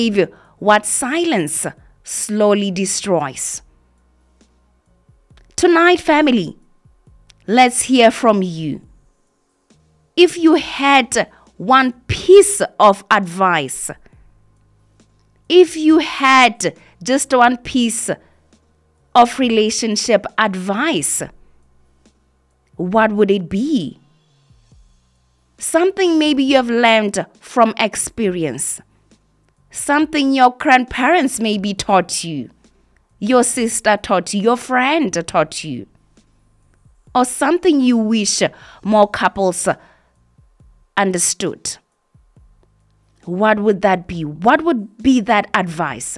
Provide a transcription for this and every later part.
what silence slowly destroys. Tonight, family, let's hear from you. If you had one piece of advice, if you had just one piece of relationship advice, what would it be? Something maybe you have learned from experience. Something your grandparents maybe taught you. Your sister taught you. Your friend taught you. Or something you wish more couples understood. What would that be? What would be that advice?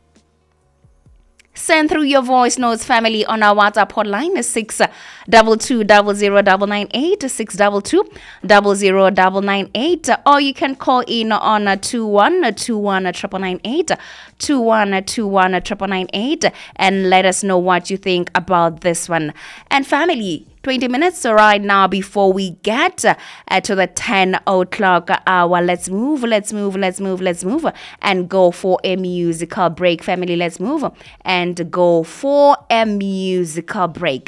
Send through your voice notes, family, on our WhatsApp hotline 622-009998, 622-009998, or you can call in on 2121-998, 2121-998, and let us know what you think about this one. And family, 20 minutes right now before we get to the 10 o'clock hour. Let's move and go for a musical break. Family, let's move and go for a musical break.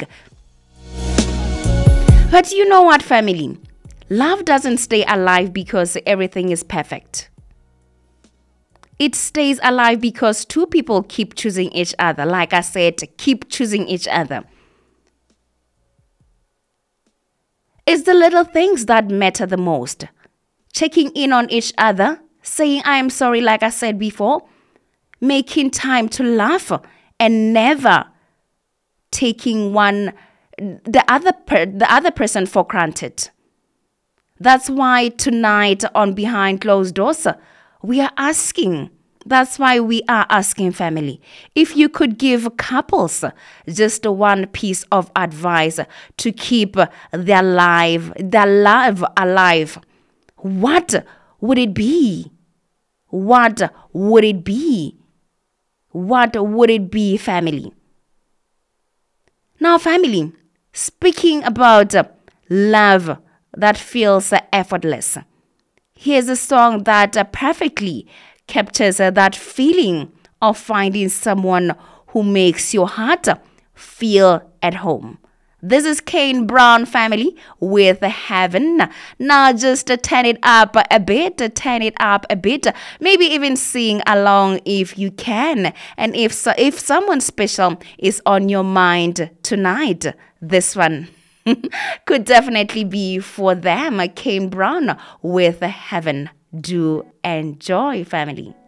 But you know what, family? Love doesn't stay alive because everything is perfect. It stays alive because two people keep choosing each other. Like I said, keep choosing each other. It's the little things that matter the most. Checking in on each other, saying I am sorry like I said before, making time to laugh, and never taking the other person for granted. That's why tonight on Behind Closed Doors, we are asking. That's why we are asking, family, if you could give couples just one piece of advice to keep their love alive, what would it be? What would it be? What would it be, family? Now, family, speaking about love that feels effortless, here's a song that perfectly captures that feeling of finding someone who makes your heart feel at home. This is Kane Brown, family, with Heaven. Now just turn it up a bit, maybe even sing along if you can. And if someone special is on your mind tonight, this one could definitely be for them. Kane Brown with Heaven. Do enjoy, family.